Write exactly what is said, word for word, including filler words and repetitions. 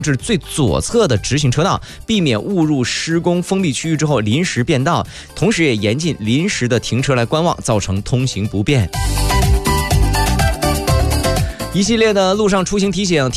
至最左侧的直行车道，避免误入施工封闭区域之后临时变道，同时也严禁临时的停车来观望，造成通行不便。一系列的路上出行提醒。